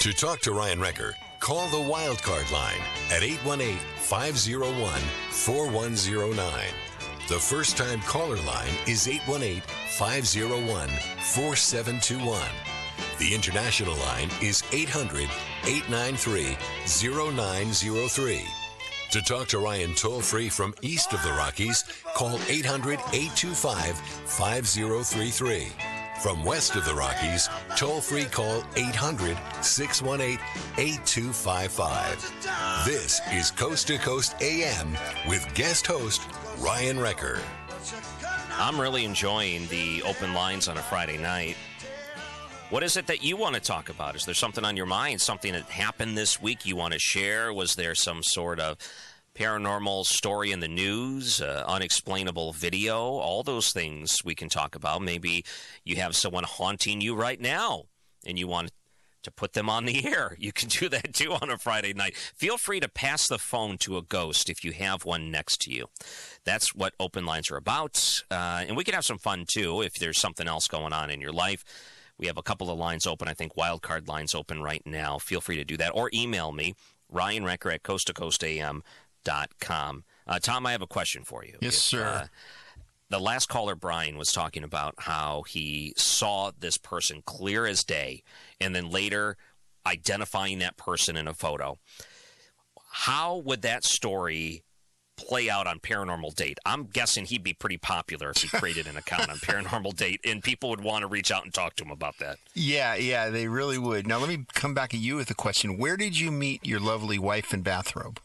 To talk to Ryan Recker, call the Wildcard line at 818-501-4109. The first-time caller line is 818-501-4721. The international line is 800-893-0903. To talk to Ryan toll-free from east of the Rockies, call 800-825-5033. From west of the Rockies, toll-free call 800-618-8255. This is Coast to Coast AM with guest host Ryan Recker. I'm really enjoying the open lines on a Friday night. What is it that you want to talk about? Is there something on your mind, something that happened this week you want to share? Was there some sort of paranormal story in the news, unexplainable video? All those things we can talk about. Maybe you have someone haunting you right now and you want to put them on the air. You can do that too on a Friday night. Feel free to pass the phone to a ghost if you have one next to you. That's what open lines are about. And we can have some fun too if there's something else going on in your life. We have a couple of lines open. I think wildcard lines open right now. Feel free to do that. Or email me, Ryan Recker at coasttocoastam.com. Tom, I have a question for you. Yes, sir. The last caller, Brian, was talking about how he saw this person clear as day, and then later identifying that person in a photo. How would that story play out on Paranormal Date? I'm guessing he'd be pretty popular if he created an account on Paranormal Date, and people would want to reach out and talk to him about that. Yeah, they really would. Now, let me come back at you with a question. Where did you meet your lovely wife in bathrobe?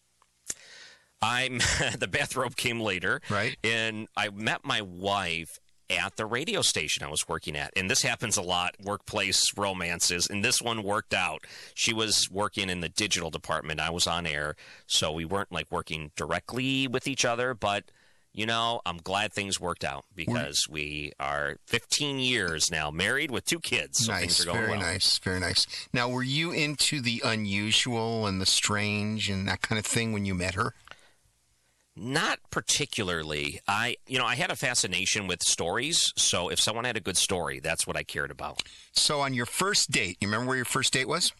The bathrobe came later. Right. And I met my wife at the radio station I was working at. And this happens a lot, workplace romances, and this one worked out. She was working in the digital department. I was on air, so we weren't like working directly with each other, but you know, I'm glad things worked out because we are 15 years now married with 2 kids. So nice, things are going very well. nice, very nice. Now, were you into the unusual and the strange and that kind of thing when you met her? Not particularly. I had a fascination with stories, so if someone had a good story, that's what I cared about. So on your first date, you remember where your first date was?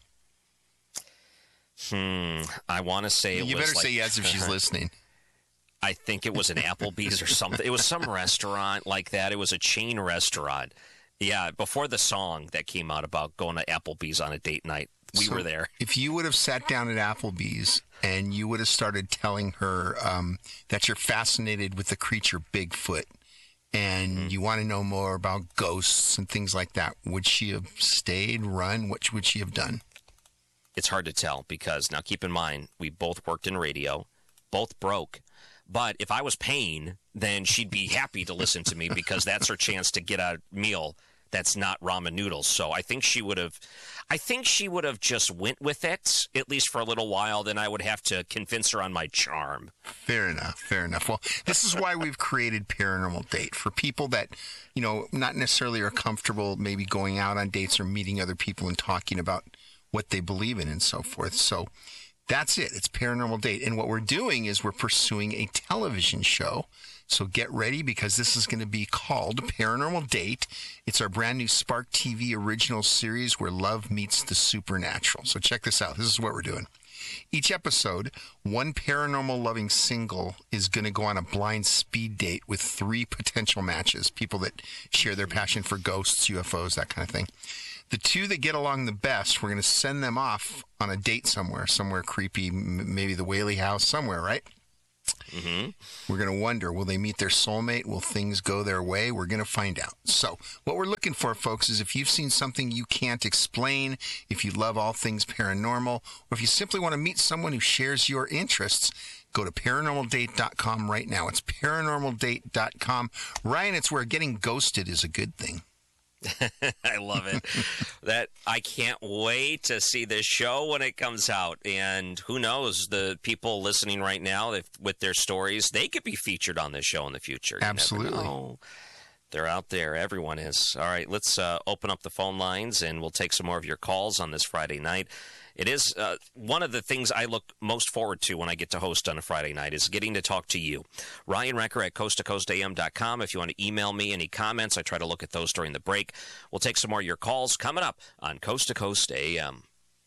I want to say it was. You better say yes if she's listening. I think it was an Applebee's or something. It was some restaurant like that. It was a chain restaurant. Yeah, before the song that came out about going to Applebee's on a date night, we were there. If you would have sat down at Applebee's and you would have started telling her that you're fascinated with the creature Bigfoot and you want to know more about ghosts and things like that, would she have stayed, run? What would she have done? It's hard to tell because, now keep in mind, we both worked in radio, both broke. But if I was paying, then she'd be happy to listen to me because that's her chance to get a meal that's not ramen noodles. So I think she would have just went with it, at least for a little while. Then I would have to convince her on my charm. Fair enough. Well, this is why we've created Paranormal Date, for people that, not necessarily are comfortable maybe going out on dates or meeting other people and talking about what they believe in and so forth. So that's it. It's Paranormal Date. And what we're doing is we're pursuing a television show. So get ready because this is going to be called Paranormal Date. It's our brand new Spark TV original series where love meets the supernatural. So check this out. This is what we're doing. Each episode, one paranormal loving single is going to go on a blind speed date with 3 potential matches, people that share their passion for ghosts, UFOs, that kind of thing. The 2 that get along the best, we're going to send them off on a date somewhere creepy, maybe the Whaley House, somewhere, right? Mm-hmm. We're going to wonder, will they meet their soulmate? Will things go their way? We're going to find out. So what we're looking for, folks, is if you've seen something you can't explain, if you love all things paranormal, or if you simply want to meet someone who shares your interests, go to paranormaldate.com right now. It's paranormaldate.com. Ryan, it's where getting ghosted is a good thing. I love it. I can't wait to see this show when it comes out. And who knows, the people listening right now with their stories, they could be featured on this show in the future. Absolutely. They're out there. Everyone is. All right, let's open up the phone lines, and we'll take some more of your calls on this Friday night. It is one of the things I look most forward to when I get to host on a Friday night is getting to talk to you. Ryan Recker at coasttocoastam.com. If you want to email me any comments, I try to look at those during the break. We'll take some more of your calls coming up on Coast to Coast AM.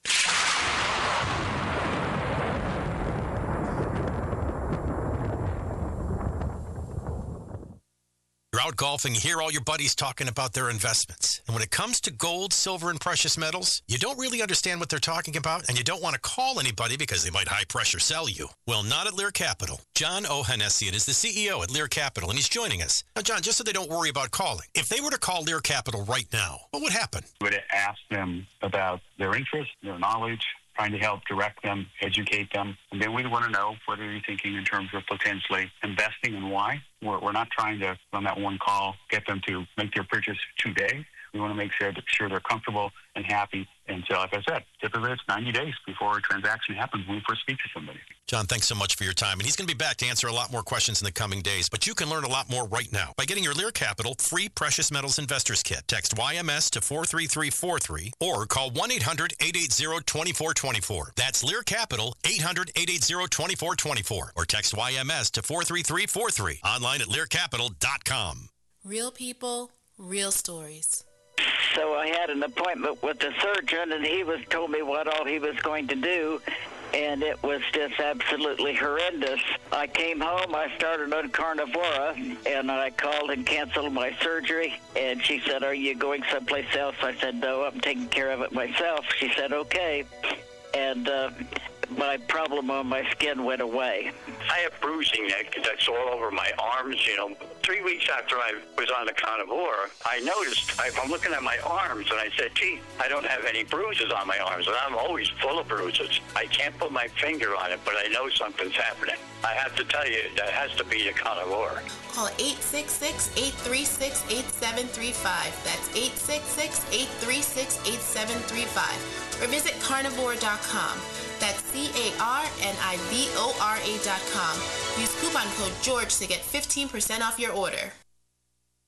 You're out golfing, you hear all your buddies talking about their investments. And when it comes to gold, silver, and precious metals, you don't really understand what they're talking about, and you don't want to call anybody because they might high-pressure sell you. Well, not at Lear Capital. John Ohanessian is the CEO at Lear Capital, and he's joining us. Now, John, just so they don't worry about calling, if they were to call Lear Capital right now, what would happen? We would ask them about their interests, their knowledge, trying to help direct them, educate them. And then we'd want to know what are you thinking in terms of potentially investing and why. We're not trying to, on that one call, get them to make their purchase today. We want to make sure they're comfortable and happy. And so, like I said, typically it's 90 days before a transaction happens when we first speak to somebody. John, thanks so much for your time. And he's going to be back to answer a lot more questions in the coming days. But you can learn a lot more right now by getting your Lear Capital free Precious Metals Investors Kit. Text YMS to 43343 or call 1-800-880-2424. That's Lear Capital, 800-880-2424. Or text YMS to 43343. Online at learcapital.com. Real people, real stories. So I had an appointment with the surgeon, and he told me what all he was going to do, and it was just absolutely horrendous. I came home, I started on Carnivora, and I called and canceled my surgery, and she said, "Are you going someplace else?" I said, "No, I'm taking care of it myself." She said, "Okay," and my problem on my skin went away. I have bruising that's all over my arms. 3 weeks after I was on the Carnivora, I noticed, I'm looking at my arms, and I said, gee, I don't have any bruises on my arms, and I'm always full of bruises. I can't put my finger on it, but I know something's happening. I have to tell you, that has to be the Carnivora. Call 866-836-8735. That's 866-836-8735. Or visit carnivora.com. That's CARNIVORA.com. Use coupon code GEORGE to get 15% off your order.